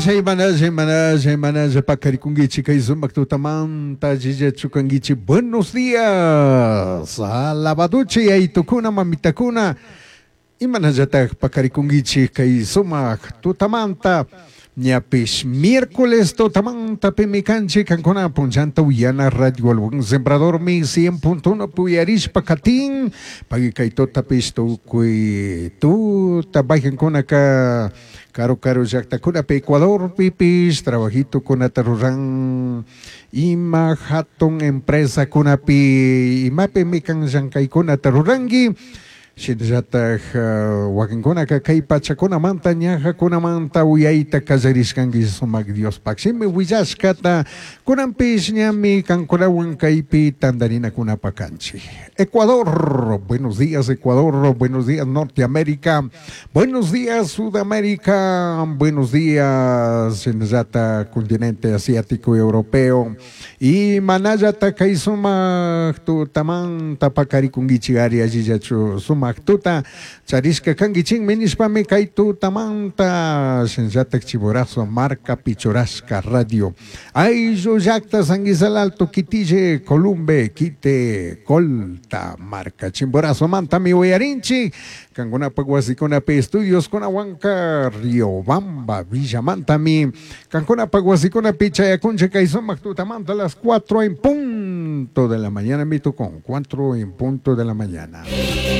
Semana, Pacarikungichi, Kaizumaktutamanta, Jijachukangichi, buenos días, Alabaduchi, Aitukuna, Mamitakuna, Imanajata, Pacarikungichi, Kaizumak, Tutamanta, Ñapis, miércoles, Totamanta, Pemicanchi, Cancona, Ponchanta, Uyana, Radio Algún Sembrador, mi 100.1, Puyarish, Pacatín, Pagikaitota, Pisto, Kui, tu, Tabajan con acá. Caro, Jacta Cunape, Ecuador, Pipis, trabajito con Atarurán, Ima, Hatton, empresa Cunapi, Imape, Mikan, Jankai, con Atarurangi, Shidjata, Wakankona, Kakai, Pachacona, Manta, Ñaja, Manta, Uyaita, Kazariskangi, Sumak, Dios, Paxime, Huizaskata, Kunampis, Ñami, Cancurawan, Kaipi, Tandarina, Kunapacanchi. Ecuador, buenos días Ecuador, buenos días Norteamérica, buenos días Sudamérica, buenos días en el continente asiático y europeo. Y Manayata Kaisuma, tu Taman, Tapacari Kungichigari, Ajijachu, Sumaktuta, Charisca Kangichin, Menispame Kaitu Tamanta, Sensata Chiborazo, Marca Pichorasca Radio. Ay, Jacta Sanguizal Alto, Kitille, Columbe, Quite, Colta, Marca Chimborazo, Manta, mi Huayarinchi, Cangona Paguasicona Estudios, Conahuanca, Riobamba, Villa Manta, mi, Cancona Paguasicona Picha, Yacunche, Caizoma, Tutamanta, las 4 en punto de la mañana, Mito con 4 en punto de la mañana.